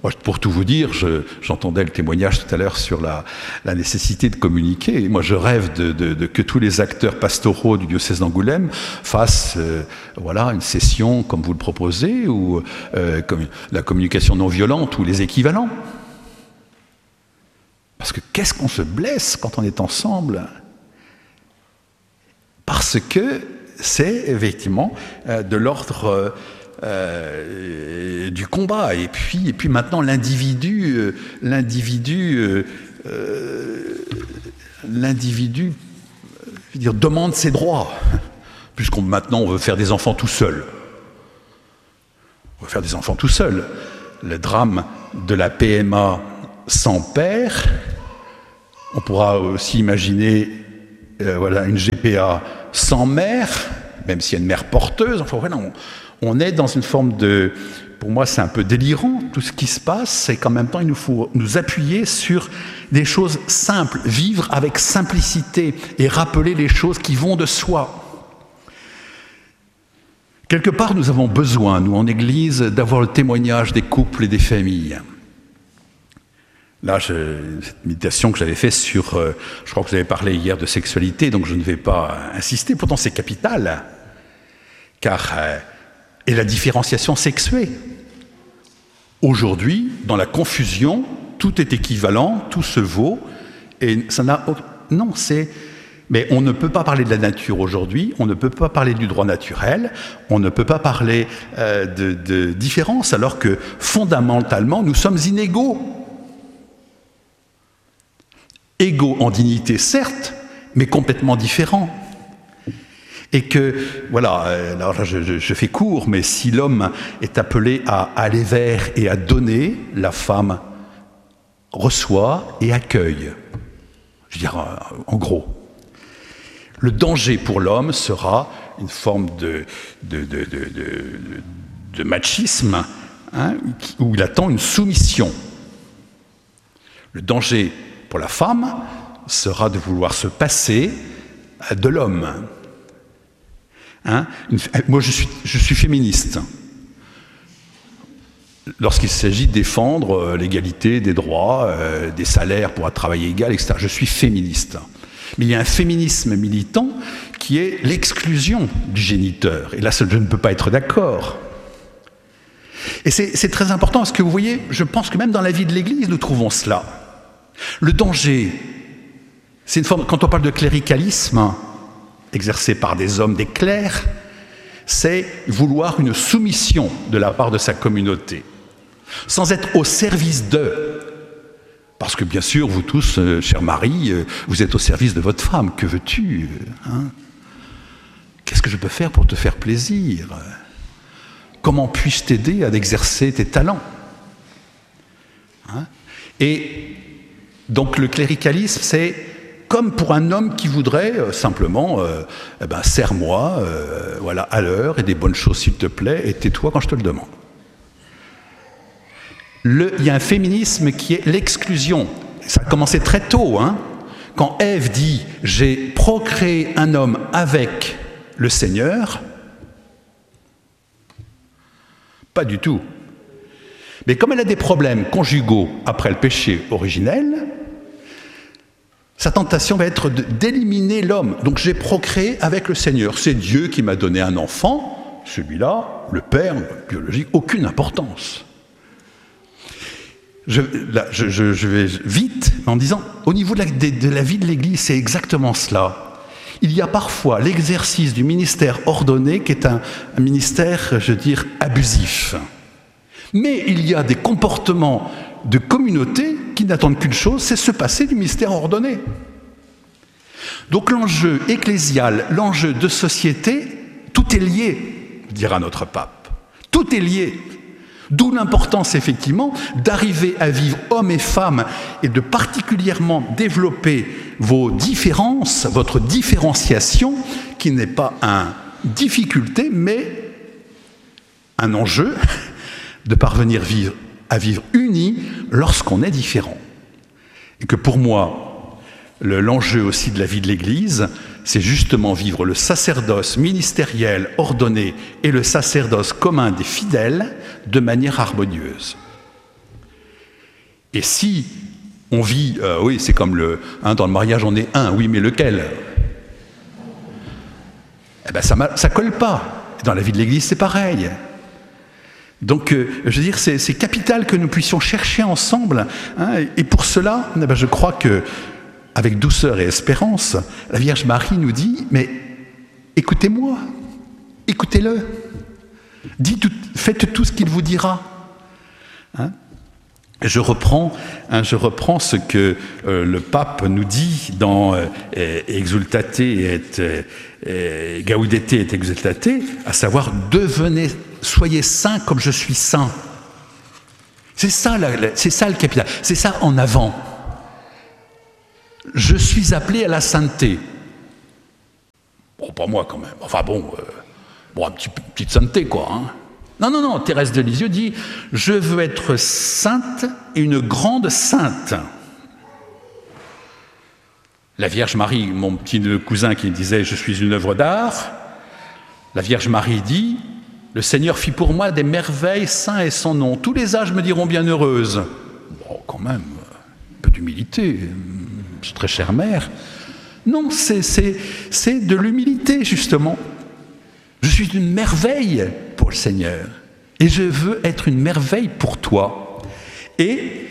Moi, pour tout vous dire, je, j'entendais le témoignage tout à l'heure sur la, la nécessité de communiquer. Et moi, je rêve de, de, de que tous les acteurs pastoraux du diocèse d'Angoulême fassent euh, voilà, une session comme vous le proposez, ou euh, comme la communication non violente, ou les équivalents. Parce que qu'est-ce qu'on se blesse quand on est ensemble? Parce que c'est effectivement euh, de l'ordre... Euh, Euh, du combat, et puis, et puis maintenant l'individu, euh, l'individu, euh, euh, l'individu, je veux dire, demande ses droits, puisqu'on maintenant on veut faire des enfants tout seul. On veut faire des enfants tout seul. Le drame de la P M A sans père, on pourra aussi imaginer, euh, voilà, une G P A sans mère, même s'il y a une mère porteuse. Enfin voilà, on, On est dans une forme de... Pour moi, c'est un peu délirant, tout ce qui se passe, c'est qu'en même temps, il nous faut nous appuyer sur des choses simples, vivre avec simplicité et rappeler les choses qui vont de soi. Quelque part, nous avons besoin, nous, en Église, d'avoir le témoignage des couples et des familles. Là, je, cette méditation que j'avais faite sur... Euh, je crois que vous avez parlé hier de sexualité, donc je ne vais pas insister, pourtant c'est capital, car... Euh, et la différenciation sexuée. Aujourd'hui, dans la confusion, tout est équivalent, tout se vaut, et ça n'a... Non, c'est... Mais on ne peut pas parler de la nature aujourd'hui, on ne peut pas parler du droit naturel, on ne peut pas parler euh, de, de différence, alors que fondamentalement, nous sommes inégaux. Égaux en dignité, certes, mais complètement différents. Et que, voilà, alors je, je, je fais court, mais si l'homme est appelé à aller vers et à donner, la femme reçoit et accueille. Je veux dire, en gros. Le danger pour l'homme sera une forme de, de, de, de, de, de machisme, hein, où il attend une soumission. Le danger pour la femme sera de vouloir se passer de l'homme. Hein, une, moi, je suis, je suis féministe. Lorsqu'il s'agit de défendre euh, l'égalité des droits, euh, des salaires pour un travail égal, et cetera, je suis féministe. Mais il y a un féminisme militant qui est l'exclusion du géniteur. Et là, je ne peux pas être d'accord. Et c'est, c'est très important, parce que vous voyez, je pense que même dans la vie de l'Église, nous trouvons cela. Le danger, c'est une forme, quand on parle de cléricalisme, exercé par des hommes, des clercs, c'est vouloir une soumission de la part de sa communauté, sans être au service d'eux. Parce que bien sûr, vous tous, euh, chère Marie, euh, vous êtes au service de votre femme. Que veux-tu, hein? Qu'est-ce que je peux faire pour te faire plaisir? Comment puis-je t'aider à exercer tes talents, hein? Et donc le cléricalisme, c'est comme pour un homme qui voudrait euh, simplement, euh, eh ben, serre-moi, euh, voilà, à l'heure, et des bonnes choses s'il te plaît, et tais-toi quand je te le demande. Le, il y a un féminisme qui est l'exclusion. Ça a commencé très tôt, hein, quand Ève dit « j'ai procréé un homme avec le Seigneur », pas du tout. Mais comme elle a des problèmes conjugaux après le péché originel, sa tentation va être de, d'éliminer l'homme. Donc j'ai procréé avec le Seigneur. C'est Dieu qui m'a donné un enfant. Celui-là, le père biologique, aucune importance. Je, là, je, je, je vais vite en disant, au niveau de la, de, de la vie de l'Église, c'est exactement cela. Il y a parfois l'exercice du ministère ordonné qui est un, un ministère, je veux dire, abusif. Mais il y a des comportements de communauté qui n'attendent qu'une chose, c'est se passer du mystère ordonné. Donc l'enjeu ecclésial, l'enjeu de société, tout est lié, dira notre pape. Tout est lié. D'où l'importance, effectivement, d'arriver à vivre hommes et femmes et de particulièrement développer vos différences, votre différenciation, qui n'est pas une difficulté, mais un enjeu de parvenir vivre à vivre unis lorsqu'on est différent. Et que pour moi, le, l'enjeu aussi de la vie de l'Église, c'est justement vivre le sacerdoce ministériel ordonné et le sacerdoce commun des fidèles de manière harmonieuse. Et si on vit, euh, oui, c'est comme le, hein, dans le mariage on est un, oui, mais lequel? Eh ben ça ne colle pas. Dans la vie de l'Église, c'est pareil. Donc, euh, je veux dire, c'est, c'est capital que nous puissions chercher ensemble. Hein, et pour cela, eh ben, je crois que, avec douceur et espérance, la Vierge Marie nous dit, mais écoutez-moi, écoutez-le, dites, faites tout ce qu'il vous dira. Hein? Je reprends, hein, je reprends ce que euh, le pape nous dit dans euh, Exultate et euh, Gaudete et Exultate, à savoir devenez, soyez saints comme je suis saint. C'est ça, la, la, c'est ça le capital, c'est ça en avant. Je suis appelé à la sainteté. Bon, pas moi quand même. Enfin bon, euh, bon, un petit, petite sainteté quoi. Hein. Non, non, non, Thérèse de Lisieux dit « Je veux être sainte et une grande sainte ». La Vierge Marie, mon petit cousin qui disait « Je suis une œuvre d'art », la Vierge Marie dit « Le Seigneur fit pour moi des merveilles, saint est son nom. Tous les âges me diront bienheureuse. » Bon, quand même, un peu d'humilité, très chère mère. Non, c'est, c'est, c'est de l'humilité, justement. Je suis une merveille pour le Seigneur. Et je veux être une merveille pour toi. Et,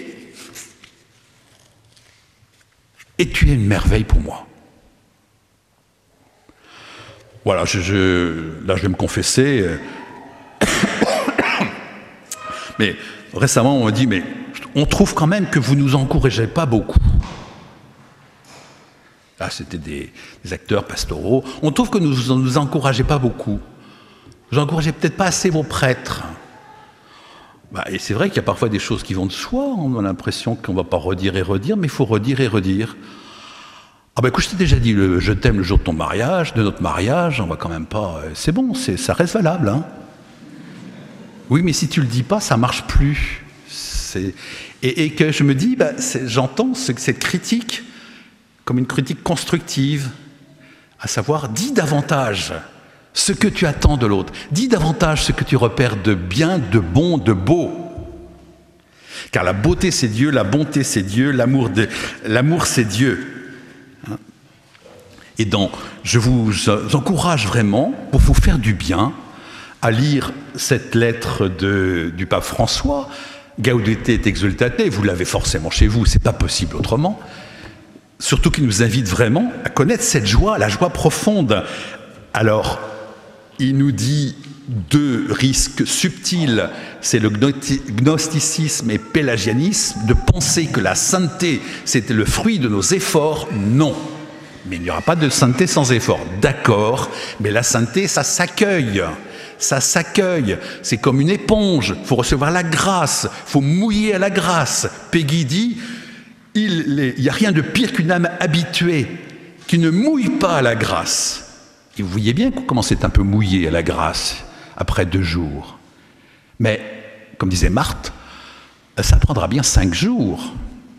et tu es une merveille pour moi. Voilà, je, je, là je vais me confesser. Mais récemment on m'a dit, mais on trouve quand même que vous ne nous encouragez pas beaucoup. Là, c'était des, des acteurs pastoraux. On trouve que nous ne nous encouragez pas beaucoup. Vous n'encouragez peut-être pas assez vos prêtres. Bah, et c'est vrai qu'il y a parfois des choses qui vont de soi. On a l'impression qu'on ne va pas redire et redire, mais il faut redire et redire. Ah ben écoute, je t'ai déjà dit, le, je t'aime le jour de ton mariage, de notre mariage, on va quand même pas... C'est bon, c'est, ça reste valable. Hein. Oui, mais si tu ne le dis pas, ça ne marche plus. C'est, et, et que je me dis, bah, j'entends ce, cette critique comme une critique constructive, à savoir, dis davantage ce que tu attends de l'autre, dis davantage ce que tu repères de bien, de bon, de beau. Car la beauté c'est Dieu, la bonté c'est Dieu, l'amour, de, l'amour c'est Dieu. Et donc, je vous encourage vraiment, pour vous faire du bien, à lire cette lettre de, du pape François, Gaudete et Exultate, vous l'avez forcément chez vous, c'est pas possible autrement. Surtout qu'il nous invite vraiment à connaître cette joie, la joie profonde. Alors, il nous dit deux risques subtils, c'est le gnosticisme et pélagianisme, de penser que la sainteté, c'était le fruit de nos efforts. Non, mais il n'y aura pas de sainteté sans effort. D'accord, mais la sainteté, ça s'accueille. Ça s'accueille, c'est comme une éponge, il faut recevoir la grâce, il faut mouiller à la grâce. Peggy dit, il n'y a rien de pire qu'une âme habituée qui ne mouille pas à la grâce. Et vous voyez bien comment c'est un peu mouillé à la grâce après deux jours. Mais, comme disait Marthe, ça prendra bien cinq jours.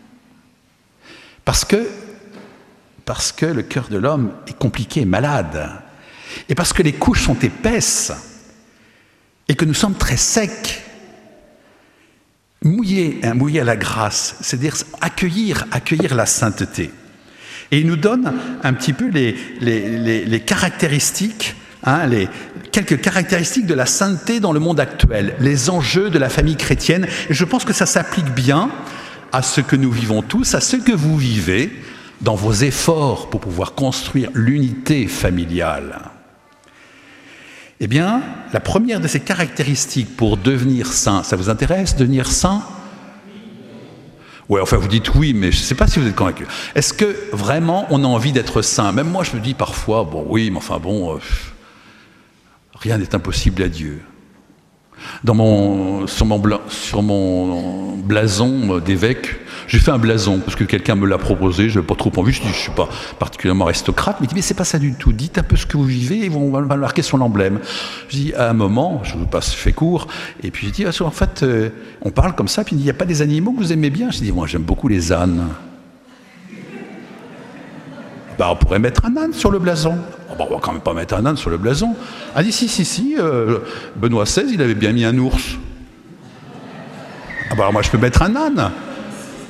Parce que, parce que le cœur de l'homme est compliqué et malade. Et parce que les couches sont épaisses. Et que nous sommes très secs. Mouiller, hein, mouiller à la grâce, c'est-à-dire accueillir, accueillir la sainteté. Et il nous donne un petit peu les, les, les, les caractéristiques, hein, les, quelques caractéristiques de la sainteté dans le monde actuel, les enjeux de la famille chrétienne. Et je pense que ça s'applique bien à ce que nous vivons tous, à ce que vous vivez dans vos efforts pour pouvoir construire l'unité familiale. Eh bien, la première de ces caractéristiques pour devenir saint, ça vous intéresse, devenir saint ? Oui, enfin vous dites oui, mais je ne sais pas si vous êtes convaincu. Est-ce que vraiment on a envie d'être saint ? Même moi je me dis parfois, bon oui, mais enfin bon, euh, rien n'est impossible à Dieu. Dans mon, sur, mon bla, sur mon blason d'évêque, j'ai fait un blason, parce que quelqu'un me l'a proposé, je n'avais pas trop envie, je dis, je ne suis pas particulièrement aristocrate, mais il dit, mais c'est pas ça du tout, dites un peu ce que vous vivez, et on va le marquer sur l'emblème. Je dis, à un moment, je vous passe, fait court, et puis je dis, en fait, euh, on parle comme ça, puis il dit, il n'y a pas des animaux que vous aimez bien ? Je dis, moi j'aime beaucoup les ânes. Ben, on pourrait mettre un âne sur le blason. Oh, ben, on va quand même pas mettre un âne sur le blason. Ah dit si, si, si, euh, Benoît seize, il avait bien mis un ours. Ah ben, moi je peux mettre un âne.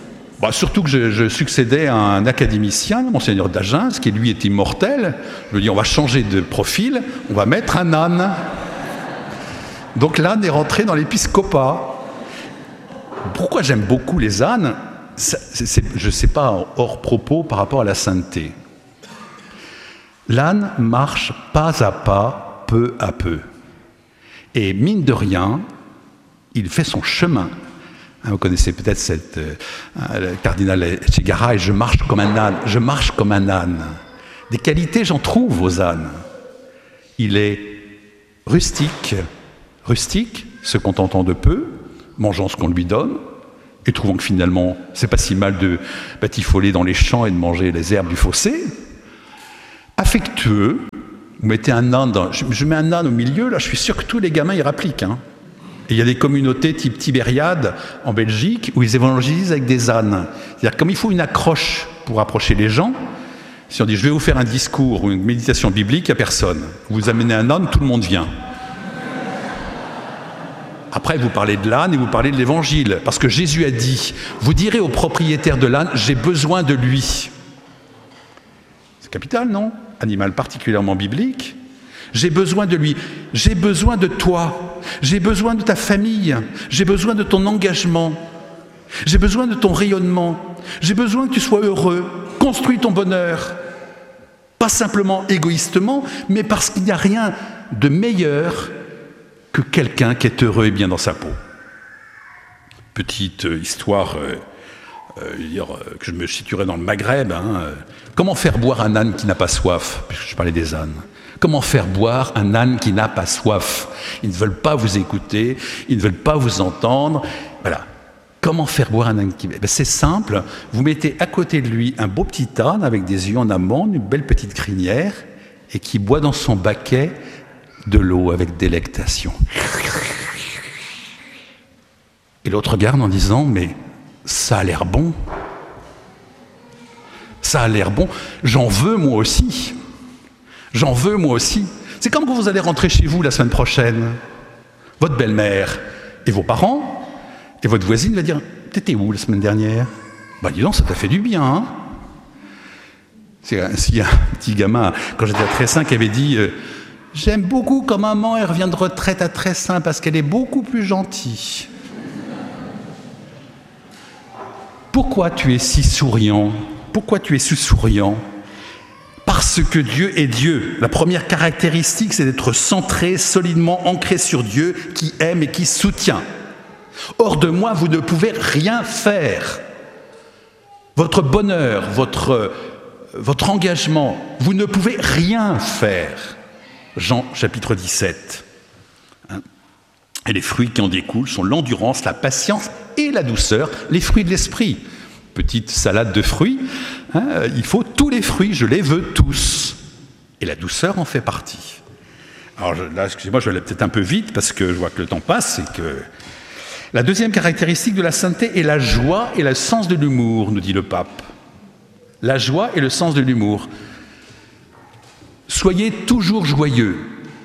Bah, surtout que je, je succédais à un académicien, Monseigneur d'Agen, qui lui est immortel. Je lui dis, on va changer de profil, on va mettre un âne. Donc l'âne est rentré dans l'épiscopat. Pourquoi j'aime beaucoup les ânes? Ça, c'est, c'est, je ne sais pas, hors propos par rapport à la sainteté. L'âne marche pas à pas, peu à peu. Et mine de rien, il fait son chemin. Vous connaissez peut-être cette euh, le cardinal Etchegaray, je marche comme un âne, je marche comme un âne. Des qualités, j'en trouve aux ânes. Il est rustique, rustique, se contentant de peu, mangeant ce qu'on lui donne, et trouvant que finalement, c'est pas si mal de batifoler dans les champs et de manger les herbes du fossé. Affectueux, vous mettez un âne, dans, je, je mets un âne au milieu, là, je suis sûr que tous les gamins y rappliquent. Hein. Et il y a des communautés type Tibériade en Belgique où ils évangélisent avec des ânes. C'est-à-dire comme il faut une accroche pour approcher les gens, si on dit je vais vous faire un discours ou une méditation biblique, il n'y a personne. Vous amenez un âne, tout le monde vient. Après, vous parlez de l'âne et vous parlez de l'évangile. Parce que Jésus a dit, vous direz au propriétaire de l'âne, j'ai besoin de lui. C'est capital, non? Animal particulièrement biblique. J'ai besoin de lui. J'ai besoin de toi. J'ai besoin de ta famille. J'ai besoin de ton engagement. J'ai besoin de ton rayonnement. J'ai besoin que tu sois heureux. Construis ton bonheur. Pas simplement égoïstement, mais parce qu'il n'y a rien de meilleur que quelqu'un qui est heureux et bien dans sa peau. Petite euh, histoire euh, euh, dire, euh, que je me situerai dans le Maghreb. Hein, euh, comment faire boire un âne qui n'a pas soif? Puisque je parlais des ânes. Comment faire boire un âne qui n'a pas soif? Ils ne veulent pas vous écouter, ils ne veulent pas vous entendre. Voilà. Comment faire boire un âne qui... Ben, c'est simple. Vous mettez à côté de lui un beau petit âne avec des yeux en amande, une belle petite crinière, et qui boit dans son baquet de l'eau avec délectation. Et l'autre regarde en disant, mais ça a l'air bon. Ça a l'air bon. J'en veux moi aussi. J'en veux moi aussi. C'est comme quand vous allez rentrer chez vous la semaine prochaine. Votre belle-mère et vos parents et votre voisine va dire, t'étais où la semaine dernière? Bah dis donc, ça t'a fait du bien. Hein, c'est il y a un petit gamin, quand j'étais à Tressin, qui avait dit, euh, j'aime beaucoup quand maman, elle revient de retraite à Tressin parce qu'elle est beaucoup plus gentille. Pourquoi tu es si souriant? Pourquoi tu es si souriant? Parce que Dieu est Dieu. La première caractéristique, c'est d'être centré, solidement ancré sur Dieu, qui aime et qui soutient. Hors de moi, vous ne pouvez rien faire. Votre bonheur, votre, votre engagement, vous ne pouvez rien faire. Jean chapitre dix-sept. Hein? Et les fruits qui en découlent sont l'endurance, la patience et la douceur, les fruits de l'esprit. Petite salade de fruits, hein, il faut tous les fruits, je les veux tous. Et la douceur en fait partie. Alors je, là, excusez-moi, je vais aller peut-être un peu vite parce que je vois que le temps passe. Et que... La deuxième caractéristique de la sainteté est la joie et le sens de l'humour, nous dit le pape. La joie et le sens de l'humour. Soyez toujours joyeux.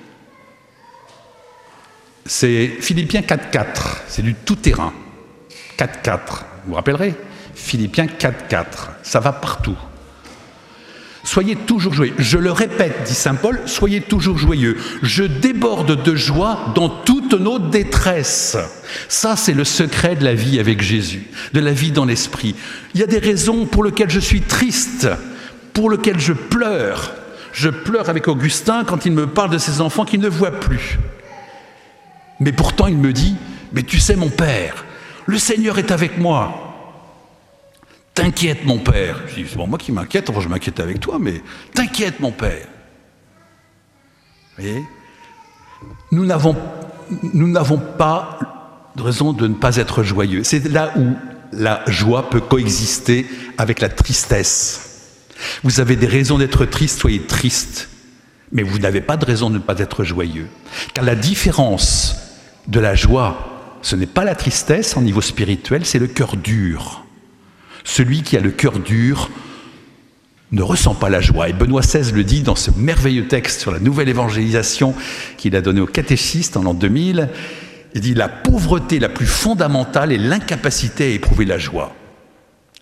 C'est Philippiens quatre quatre, c'est du tout-terrain. quatre quatre, vous vous rappellerez? Philippiens quatre quatre, ça va partout. Soyez toujours joyeux. Je le répète, dit saint Paul, soyez toujours joyeux. Je déborde de joie dans toutes nos détresses. Ça, c'est le secret de la vie avec Jésus, de la vie dans l'esprit. Il y a des raisons pour lesquelles je suis triste, pour lesquelles je pleure. Je pleure avec Augustin quand il me parle de ses enfants qu'il ne voit plus. Mais pourtant, il me dit, mais tu sais, mon père, le Seigneur est avec moi. T'inquiète, mon père. Je dis, c'est bon, moi qui m'inquiète, enfin, je m'inquiète avec toi, mais t'inquiète, mon père. Vous voyez ? Nous n'avons, nous n'avons pas de raison de ne pas être joyeux. C'est là où la joie peut coexister avec la tristesse. Vous avez des raisons d'être triste, soyez triste. Mais vous n'avez pas de raison de ne pas être joyeux. Car la différence de la joie, ce n'est pas la tristesse en niveau spirituel, c'est le cœur dur. Celui qui a le cœur dur ne ressent pas la joie. Et Benoît seize le dit dans ce merveilleux texte sur la nouvelle évangélisation qu'il a donné aux catéchistes en l'an deux mille. Il dit « La pauvreté la plus fondamentale est l'incapacité à éprouver la joie. »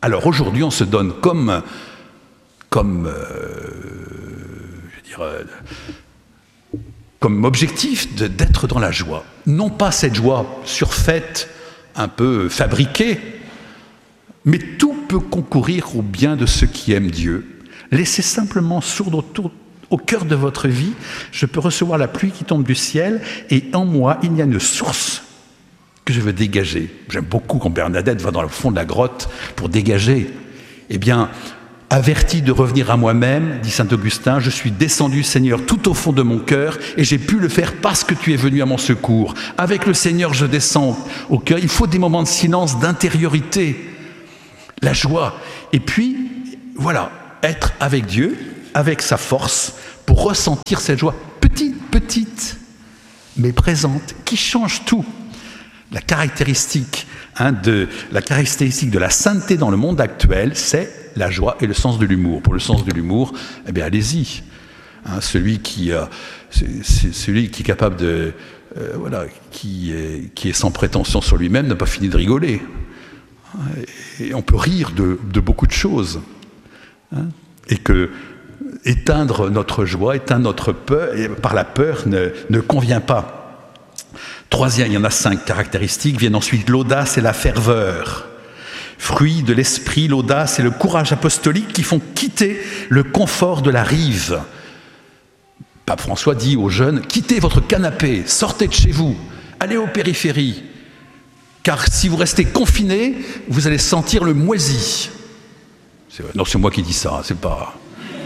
Alors aujourd'hui, on se donne comme, comme, euh, je veux dire, euh, comme objectif de, d'être dans la joie. Non pas cette joie surfaite, un peu fabriquée, mais tout peut concourir au bien de ceux qui aiment Dieu. Laissez simplement sourd autour, au cœur de votre vie, je peux recevoir la pluie qui tombe du ciel, et en moi, il y a une source que je veux dégager. J'aime beaucoup quand Bernadette va dans le fond de la grotte pour dégager. Eh bien, averti de revenir à moi-même, dit saint Augustin, je suis descendu, Seigneur, tout au fond de mon cœur, et j'ai pu le faire parce que tu es venu à mon secours. Avec le Seigneur, je descends au cœur. Il faut des moments de silence, d'intériorité, la joie. Et puis, voilà, être avec Dieu, avec sa force, pour ressentir cette joie petite, petite, mais présente, qui change tout. La caractéristique, hein, de, la caractéristique de la sainteté dans le monde actuel, c'est la joie et le sens de l'humour. Pour le sens de l'humour, eh bien, allez-y. Hein, celui, qui, euh, c'est, c'est celui qui est capable de... Euh, voilà, qui est, qui est sans prétention sur lui-même n'a pas fini de rigoler. Et on peut rire de, de beaucoup de choses. Hein, et que éteindre notre joie, éteindre notre peur, et par la peur, ne, ne convient pas. Troisième, il y en a cinq caractéristiques, viennent ensuite l'audace et la ferveur. Fruit de l'esprit, l'audace et le courage apostolique qui font quitter le confort de la rive. Pape François dit aux jeunes, quittez votre canapé, sortez de chez vous, allez aux périphéries, car si vous restez confinés, vous allez sentir le moisi. C'est vrai. Non, c'est moi qui dis ça, c'est pas...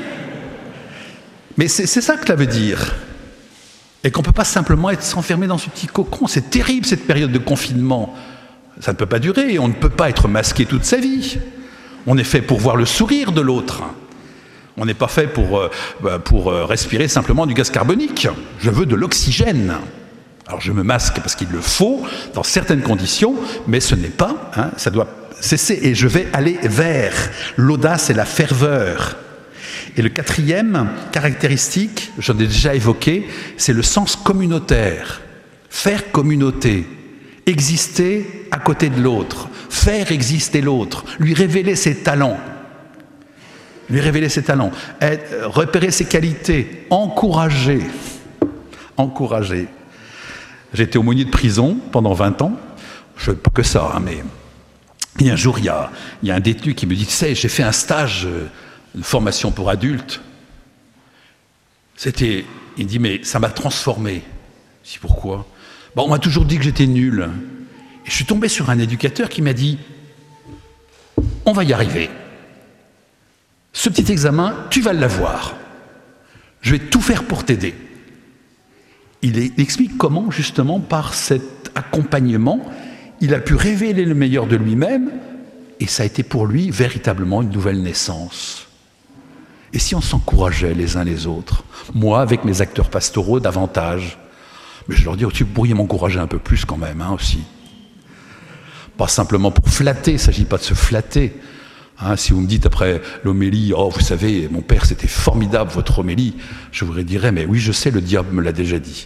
Mais c'est, c'est ça que ça veut dire. Et qu'on ne peut pas simplement être s'enfermer dans ce petit cocon. C'est terrible cette période de confinement. Ça ne peut pas durer, on ne peut pas être masqué toute sa vie. On est fait pour voir le sourire de l'autre. On n'est pas fait pour, pour respirer simplement du gaz carbonique. Je veux de l'oxygène. Alors je me masque parce qu'il le faut, dans certaines conditions, mais ce n'est pas, hein, ça doit cesser. Et je vais aller vers l'audace et la ferveur. Et le quatrième caractéristique, j'en ai déjà évoqué, c'est le sens communautaire. Faire communauté, exister à côté de l'autre, faire exister l'autre, lui révéler ses talents, lui révéler ses talents, être, repérer ses qualités, encourager, encourager. J'étais aumônier de prison pendant vingt ans, je, pas que ça, hein, mais et un jour il y a, il y a un détenu qui me dit, tu sais, j'ai fait un stage, une formation pour adultes. C'était, il dit, mais ça m'a transformé. Je dis, pourquoi? Bon, on m'a toujours dit que j'étais nul. Et je suis tombé sur un éducateur qui m'a dit, on va y arriver. Ce petit examen, tu vas l'avoir. Je vais tout faire pour t'aider. Il explique comment, justement, par cet accompagnement, il a pu révéler le meilleur de lui-même, et ça a été pour lui véritablement une nouvelle naissance. Et si on s'encourageait les uns les autres, moi, avec mes acteurs pastoraux, davantage, mais je leur dis, oh, tu pourriez m'encourager un peu plus quand même, hein, aussi. Pas simplement pour flatter, il ne s'agit pas de se flatter. Hein, si vous me dites après l'homélie, oh, vous savez, mon père, c'était formidable, votre homélie, je vous dirais, mais oui, je sais, le diable me l'a déjà dit.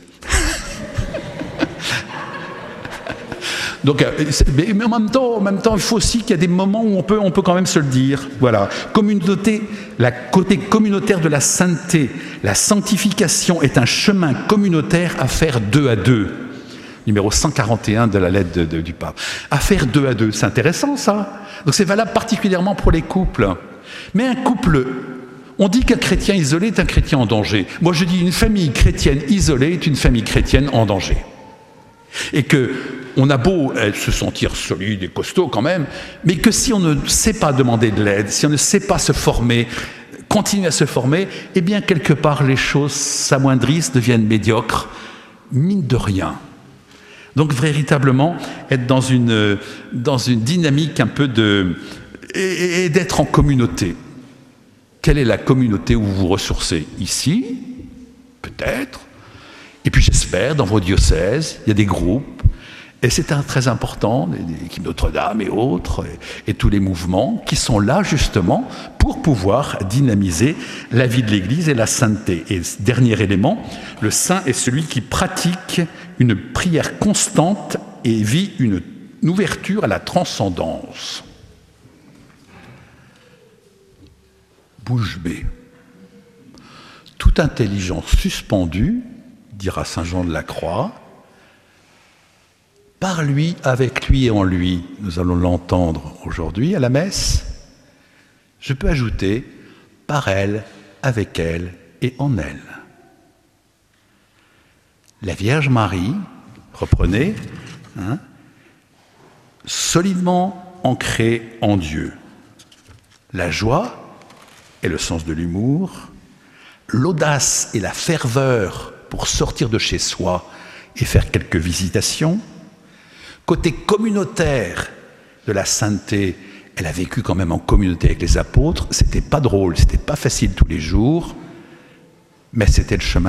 Donc, mais en même temps, en même temps, il faut aussi qu'il y a des moments où on peut, on peut quand même se le dire. Voilà. Communauté, la côté communautaire de la sainteté, la sanctification est un chemin communautaire à faire deux à deux. Numéro cent quarante et un de la lettre de, de, du pape. À faire deux à deux, c'est intéressant ça. Donc c'est valable particulièrement pour les couples. Mais un couple, on dit qu'un chrétien isolé est un chrétien en danger. Moi je dis une famille chrétienne isolée est une famille chrétienne en danger. Et que on a beau se sentir solide et costaud quand même, mais que si on ne sait pas demander de l'aide, si on ne sait pas se former, continuer à se former, eh bien quelque part les choses s'amoindrissent, deviennent médiocres, mine de rien. Donc véritablement être dans une, dans une dynamique un peu de... et, et d'être en communauté. Quelle est la communauté où vous vous ressourcez? Ici, peut-être. Et puis j'espère, dans vos diocèses, il y a des groupes. Et c'est un, très important, l'équipe Notre-Dame et autres, et, et tous les mouvements qui sont là justement pour pouvoir dynamiser la vie de l'Église et la sainteté. Et dernier élément, le saint est celui qui pratique une prière constante et vit une, une ouverture à la transcendance. bouche bée. Toute intelligence suspendue, dira saint Jean de la Croix, par lui, avec lui et en lui, nous allons l'entendre aujourd'hui à la messe. Je peux ajouter par elle, avec elle et en elle. La Vierge Marie, reprenez, hein, solidement ancrée en Dieu. La joie et le sens de l'humour, l'audace et la ferveur pour sortir de chez soi et faire quelques visitations. Côté communautaire de la sainteté, elle a vécu quand même en communauté avec les apôtres. C'était pas drôle, c'était pas facile tous les jours, mais c'était le chemin